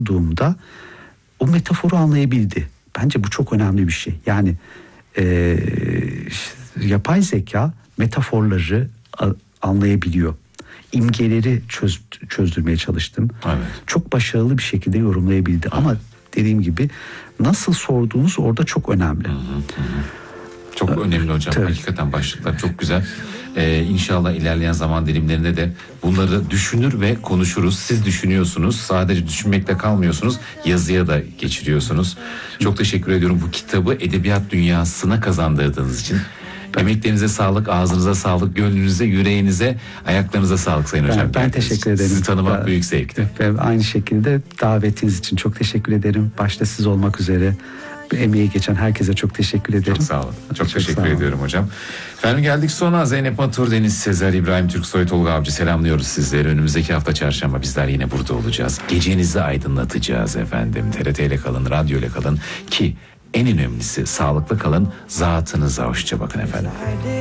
sorduğumda o metaforu anlayabildi. Bence bu çok önemli bir şey. Yani yapay zeka metaforları anlayabiliyor. İmgeleri çözdürmeye çalıştım. Evet. Çok başarılı bir şekilde yorumlayabildi. Evet. Ama dediğim gibi nasıl sorduğunuz orada çok önemli. Çok önemli hocam. Tabii. Hakikaten başlıklar çok güzel. İnşallah ilerleyen zaman dilimlerinde de bunları düşünür ve konuşuruz. Siz düşünüyorsunuz. Sadece düşünmekle kalmıyorsunuz. Yazıya da geçiriyorsunuz. Çok teşekkür ediyorum bu kitabı edebiyat dünyasına kazandırdığınız için. Emeklerinize sağlık, ağzınıza sağlık, gönlünüze, yüreğinize, ayaklarınıza sağlık Sayın Hocam. Ben teşekkür ederim. Sizi tanımak büyük zevkti. Aynı şekilde davetiniz için çok teşekkür ederim. Başta siz olmak üzere emeği geçen herkese çok teşekkür ederim. Çok sağ olun. Çok teşekkür ediyorum hocam. Efendim geldik sona. Zeynep Matur, Deniz Sezer, İbrahim Türksoy, Tolga Avcı selamlıyoruz sizleri. Önümüzdeki hafta çarşamba bizler yine burada olacağız. Gecenizi aydınlatacağız efendim. TRT ile kalın, radyo ile kalın ki en önemlisi sağlıklı kalın. Zatınıza hoşça bakın efendim.